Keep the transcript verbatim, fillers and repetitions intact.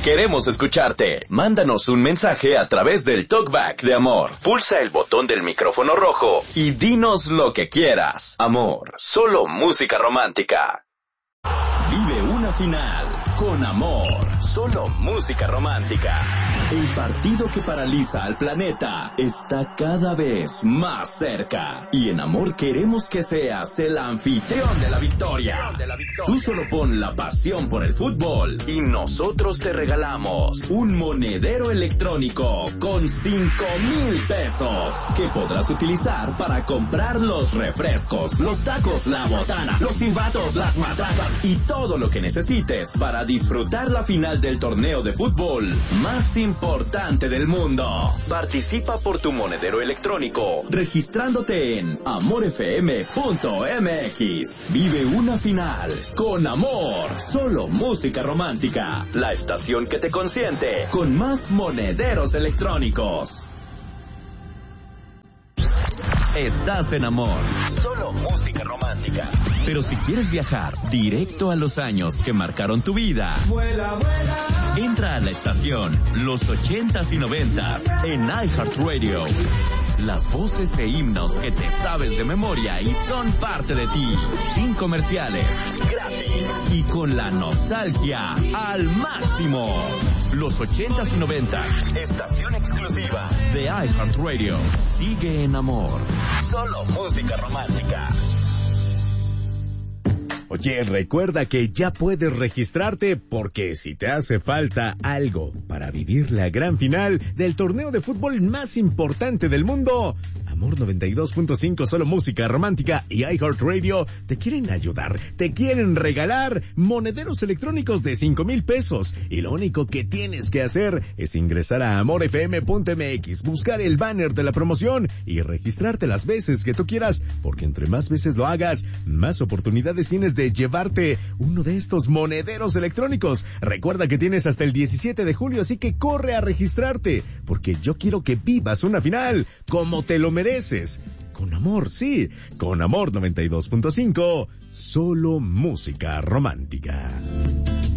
Queremos escucharte. Mándanos un mensaje a través del Talkback de Amor. Pulsa el botón del micrófono rojo y dinos lo que quieras. Amor, solo música romántica. Vive una final con Amor, solo música romántica. El partido que paraliza al planeta está cada vez más cerca. Y en Amor queremos que seas el anfitrión de la victoria. Tú solo pon la pasión por el fútbol y nosotros te regalamos un monedero electrónico con cinco mil pesos que podrás utilizar para comprar los refrescos, los tacos, la botana, los silbatos, las matracas y todo lo que necesites para disfrutar la final del torneo de fútbol más importante del mundo. Participa por tu monedero electrónico registrándote en amor f m punto m x. Vive una final con Amor, solo música romántica. La estación que te consiente con más monederos electrónicos. Estás en Amor, solo música romántica. Pero si quieres viajar directo a los años que marcaron tu vida, vuela, vuela. Entra a la estación Los ochentas y noventas en iHeartRadio. Las voces e himnos que te sabes de memoria y son parte de ti, sin comerciales, gratis y con la nostalgia al máximo. Los ochentas y noventas, estación exclusiva de iHeartRadio. Sigue en Amor, solo música romántica. Oye, recuerda que ya puedes registrarte porque si te hace falta algo para vivir la gran final del torneo de fútbol más importante del mundo, Amor noventa y dos punto cinco, solo música romántica y iHeartRadio te quieren ayudar, te quieren regalar monederos electrónicos de cinco mil pesos y lo único que tienes que hacer es ingresar a amor f m punto m x, buscar el banner de la promoción y registrarte las veces que tú quieras, porque entre más veces lo hagas, más oportunidades tienes de llevarte uno de estos monederos electrónicos. Recuerda que tienes hasta el diecisiete de julio, así que corre a registrarte, porque yo quiero que vivas una final como te lo mereces. Con Amor, sí, con Amor noventa y dos punto cinco, solo música romántica.